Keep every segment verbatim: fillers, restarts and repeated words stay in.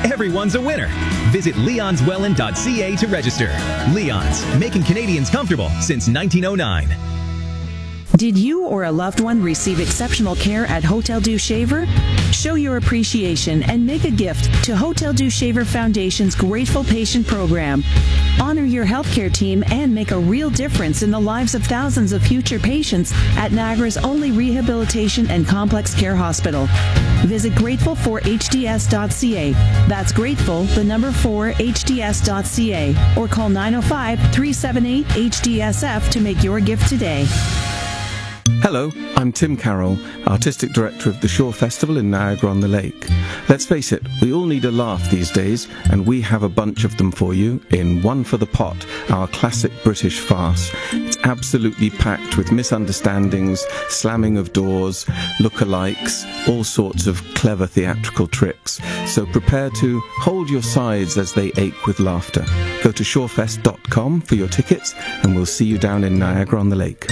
everyone's a winner. Visit leons welland dot c a to register. Leon's, making Canadians comfortable since nineteen oh nine. Did you or a loved one receive exceptional care at Hotel du Shaver? Show your appreciation and make a gift to Hotel du Shaver Foundation's Grateful Patient Program. Honor your healthcare team and make a real difference in the lives of thousands of future patients at Niagara's only rehabilitation and complex care hospital. Visit grateful for h d s dot c a. That's grateful, the number four, h d s dot c a. Or call nine oh five, three seven eight, H D S F to make your gift today. Hello, I'm Tim Carroll, Artistic Director of the Shore Festival in Niagara-on-the-Lake. Let's face it, we all need a laugh these days, and we have a bunch of them for you in One for the Pot, our classic British farce. It's absolutely packed with misunderstandings, slamming of doors, lookalikes, all sorts of clever theatrical tricks. So prepare to hold your sides as they ache with laughter. Go to shorefest dot com for your tickets, and we'll see you down in Niagara-on-the-Lake.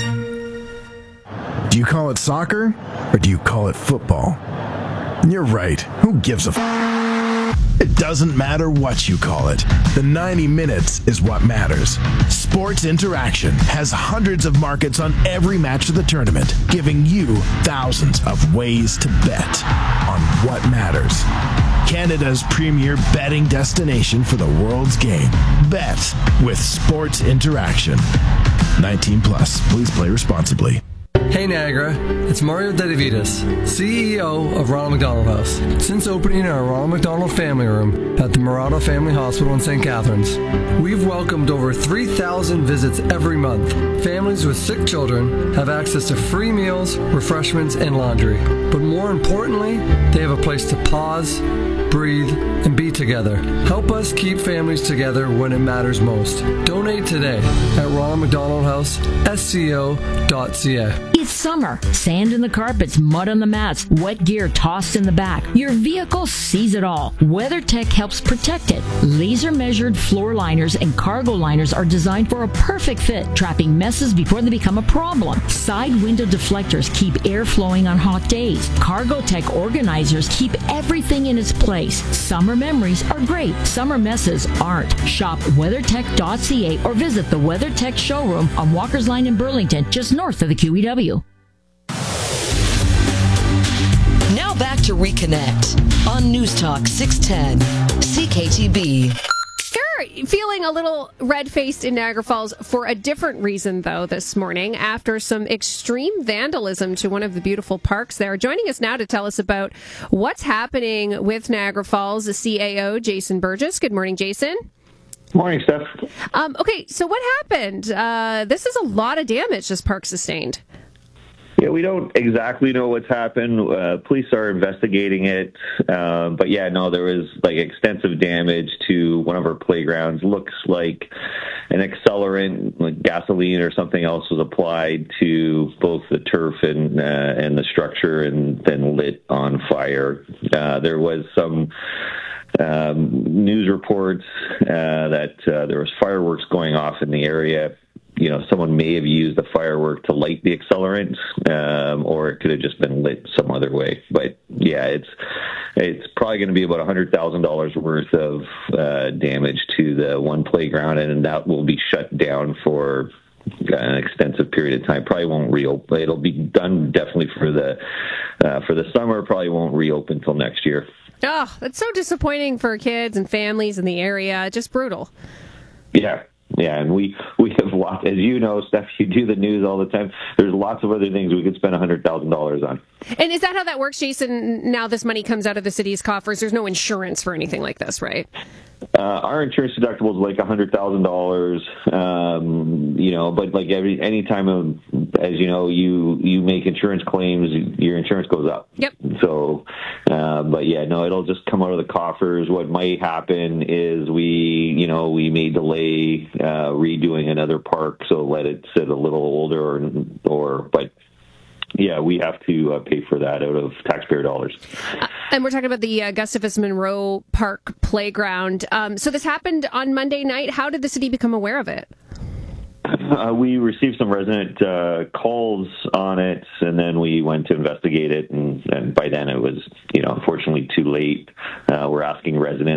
Do you call it soccer, or do you call it football? You're right. Who gives a f***? It doesn't matter what you call it. The ninety minutes is what matters. Sports Interaction has hundreds of markets on every match of the tournament, giving you thousands of ways to bet on what matters. Canada's premier betting destination for the world's game. Bet with Sports Interaction. nineteen plus. Please play responsibly. Hey Niagara, it's Mario Dedivitas, C E O of Ronald McDonald House. Since opening our Ronald McDonald Family Room at the Murata Family Hospital in Saint Catharines, we've welcomed over three thousand visits every month. Families with sick children have access to free meals, refreshments, and laundry. But more importantly, they have a place to pause, breathe, and be together. Help us keep families together when it matters most. Donate today at Ronald McDonald House, S C O dot C A. It's summer. Sand in the carpets, mud on the mats, wet gear tossed in the back. Your vehicle sees it all. WeatherTech helps protect it. Laser-measured floor liners and cargo liners are designed for a perfect fit, trapping messes before they become a problem. Side window deflectors keep air flowing on hot days. Cargotech organizers keep everything in its place. Summer memories are great. Summer messes aren't. Shop weathertech dot c a or visit the WeatherTech showroom on Walker's Line in Burlington, just north of the Q E W. Now back to Reconnect on News Talk six ten C K T B. You're feeling a little red-faced in Niagara Falls for a different reason, though, this morning, after some extreme vandalism to one of the beautiful parks there. Joining us now to tell us about what's happening with Niagara Falls, the C A O, Jason Burgess. Good morning, Jason. Morning, Steph. Um, okay, so what happened? Uh, this is a lot of damage this park sustained. Yeah, we don't exactly know what's happened. Uh, police are investigating it. Uh, but yeah, no, there was like extensive damage to one of our playgrounds. Looks like an accelerant, like gasoline or something else, was applied to both the turf and uh, and the structure, and then lit on fire. Uh, there was some um, news reports uh, that uh, there was fireworks going off in the area. You know, someone may have used the firework to light the accelerant, um, or it could have just been lit some other way. But yeah, it's it's probably going to be about one hundred thousand dollars worth of uh, damage to the one playground, and that will be shut down for an extensive period of time. Probably won't reopen. It'll be done definitely for the uh, for the summer. Probably won't reopen until next year. Oh, that's so disappointing for kids and families in the area. Just brutal. Yeah. Yeah, and we, we have lots, as you know, Steph, you do the news all the time. There's lots of other things we could spend one hundred thousand dollars on. And is that how that works, Jason? Now this money comes out of the city's coffers. There's no insurance for anything like this, right? Uh, our insurance deductible is like one hundred thousand dollars, um, you know, but like every any time, of, as you know, you, you make insurance claims, your insurance goes up. Yep. So, uh, but yeah, no, it'll just come out of the coffers. What might happen is we, you know, we may delay uh, redoing another park, so let it sit a little older, or, or but yeah, we have to uh, pay for that out of taxpayer dollars. Uh, and we're talking about the uh, Gustavus Monroe Park playground. Um, so this happened on Monday night. How did the city become aware of it? Uh, we received some resident uh, calls on it, and then we went to investigate it, and, and by then it was, you know, unfortunately too late. Uh, we're asking residents